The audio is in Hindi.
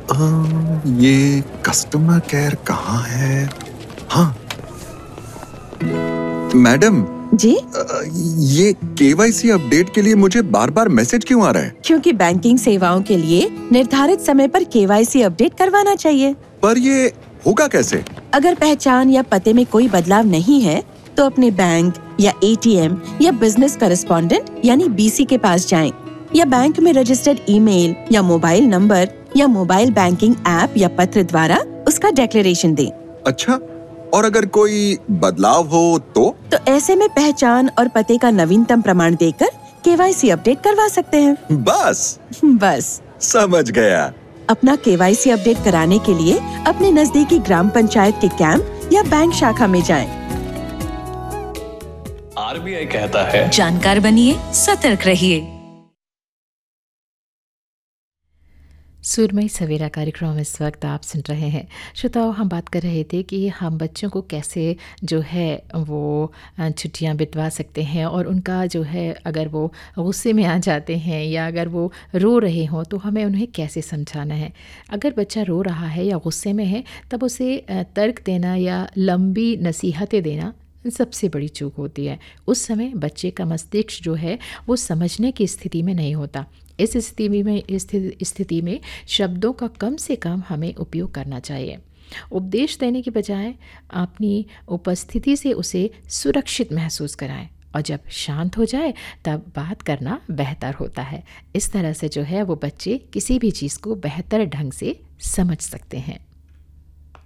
ये कस्टमर केयर कहाँ है? हाँ मैडम जी, ये केवाईसी अपडेट के लिए मुझे बार बार मैसेज क्यों आ रहा है? क्योंकि बैंकिंग सेवाओं के लिए निर्धारित समय पर केवाईसी अपडेट करवाना चाहिए। पर ये होगा कैसे? अगर पहचान या पते में कोई बदलाव नहीं है, तो अपने बैंक या एटीएम या बिजनेस करेस्पॉन्डेंट यानी बीसी के पास जाएं, या बैंक में रजिस्टर्ड ईमेल या मोबाइल नंबर या मोबाइल बैंकिंग ऐप या पत्र द्वारा उसका डिक्लेरेशन दें। अच्छा, और अगर कोई बदलाव हो तो ऐसे में पहचान और पते का नवीनतम प्रमाण देकर केवाईसी अपडेट करवा सकते हैं। बस समझ गया। अपना केवाईसी अपडेट कराने के लिए अपने नजदीकी ग्राम पंचायत के कैंप या बैंक शाखा में जाएं। आरबीआई कहता है, जानकार बनिए, सतर्क रहिए। सुरमई सवेरा कार्यक्रम इस वक्त आप सुन रहे हैं। श्रोताओं, हम बात कर रहे थे कि हम बच्चों को कैसे जो है वो छुट्टियां बितवा सकते हैं, और उनका जो है अगर वो गुस्से में आ जाते हैं या अगर वो रो रहे हों तो हमें उन्हें कैसे समझाना है। अगर बच्चा रो रहा है या गुस्से में है तब उसे तर्क देना या लंबी नसीहतें देना सबसे बड़ी चूक होती है। उस समय बच्चे का मस्तिष्क जो है वो समझने की स्थिति में नहीं होता। इस स्थिति में शब्दों का कम से कम हमें उपयोग करना चाहिए। उपदेश देने के बजाय अपनी उपस्थिति से उसे सुरक्षित महसूस कराएं, और जब शांत हो जाए तब बात करना बेहतर होता है। इस तरह से जो है वो बच्चे किसी भी चीज़ को बेहतर ढंग से समझ सकते हैं।